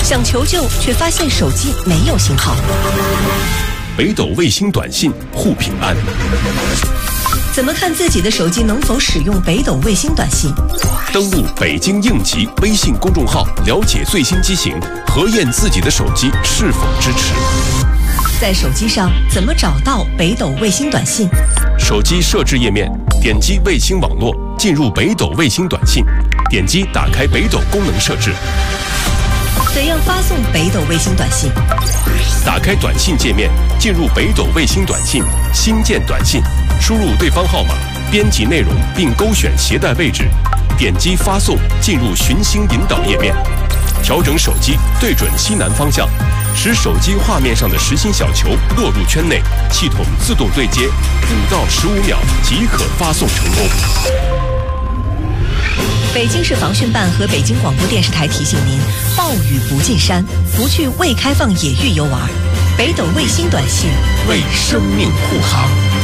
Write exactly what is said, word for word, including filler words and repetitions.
想求救却发现手机没有信号。 北斗卫星短信护平安。 怎么看自己的手机能否使用北斗卫星短信？ 登录北京应急微信公众号，了解最新机型，核验自己的手机是否支持。 在手机上怎么找到北斗卫星短信？ 手机设置页面，点击卫星网络，进入北斗卫星短信，点击打开北斗功能设置。 怎样发送北斗卫星短信？ 打开短信界面，进入北斗卫星短信，新建短信，输入对方号码，编辑内容并勾选携带位置，点击发送，进入寻星引导页面，调整手机对准西南方向，使手机画面上的实心小球落入圈内，系统自动对接，五到十五秒即可发送成功。 北京市防汛办和北京广播电视台提醒您：暴雨不进山，不去未开放野域游玩。北斗卫星短信为生命护航。